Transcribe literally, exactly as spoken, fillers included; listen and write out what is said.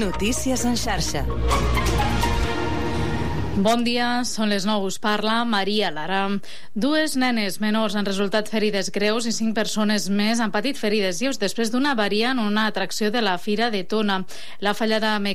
Notícies en xarxa. Bon dia, són les nou, us parla Maria Lara. Dues nenes menors han resultat ferides greus i cinc persones més han patit ferides lleus després d'una avaria en una atracció de la Fira de Tona. La fallada mecànica